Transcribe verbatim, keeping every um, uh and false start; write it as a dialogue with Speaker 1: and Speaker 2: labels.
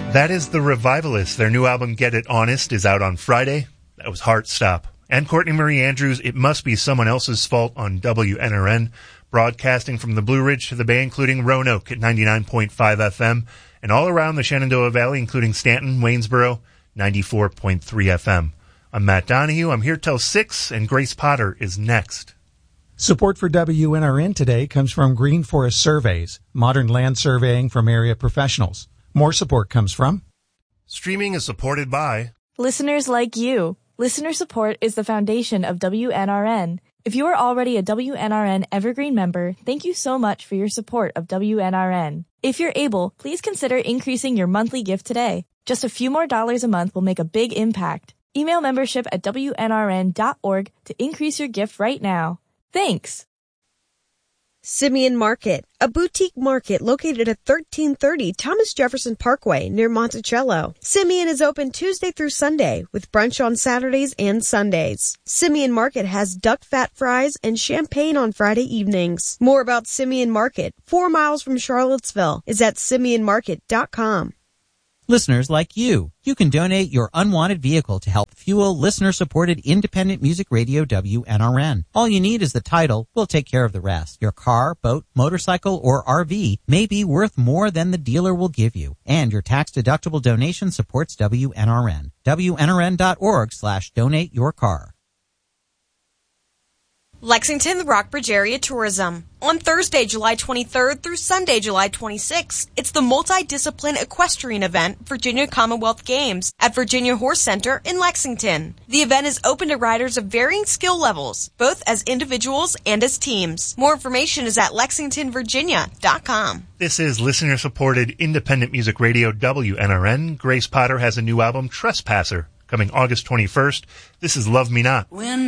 Speaker 1: That is The Revivalists. Their new album, Get It Honest, is out on Friday. That was Heartstop. And Courtney Marie Andrews, It Must Be Someone Else's Fault on W N R N, broadcasting from the Blue Ridge to the Bay, including Roanoke at ninety-nine point five F M, and all around the Shenandoah Valley, including Stanton, Waynesboro, ninety-four point three F M. I'm Matt Donahue. I'm here till six, and Grace Potter is next.
Speaker 2: Support for W N R N today comes from Green Forest Surveys, modern land surveying from area professionals. More support comes from...
Speaker 1: Streaming is supported by...
Speaker 3: listeners like you. Listener support is the foundation of W N R N. If you are already a W N R N Evergreen member, thank you so much for your support of W N R N. If you're able, please consider increasing your monthly gift today. Just a few more dollars a month will make a big impact. Email membership at W N R N dot org to increase your gift right now. Thanks.
Speaker 4: Simeon Market, a boutique market located at thirteen thirty Thomas Jefferson Parkway near Monticello. Simeon is open Tuesday through Sunday with brunch on Saturdays and Sundays. Simeon Market has duck fat fries and champagne on Friday evenings. More about Simeon Market, four miles from Charlottesville, is at simeon market dot com.
Speaker 5: Listeners like you. You can donate your unwanted vehicle to help fuel listener-supported independent music radio W N R N. All you need is the title. We'll take care of the rest. Your car, boat, motorcycle, or R V may be worth more than the dealer will give you. And your tax-deductible donation supports W N R N. W N R N dot org slash donate your car.
Speaker 6: Lexington the Rockbridge Area Tourism. On Thursday, July twenty-third through Sunday, July twenty-sixth, it's the multi-discipline equestrian event, Virginia Commonwealth Games, at Virginia Horse Center in Lexington. The event is open to riders of varying skill levels, both as individuals and as teams. More information is at lexington virginia dot com.
Speaker 1: This is listener-supported independent music radio W N R N. Grace Potter has a new album, Trespasser, coming August twenty-first. This is Love Me Not.
Speaker 7: When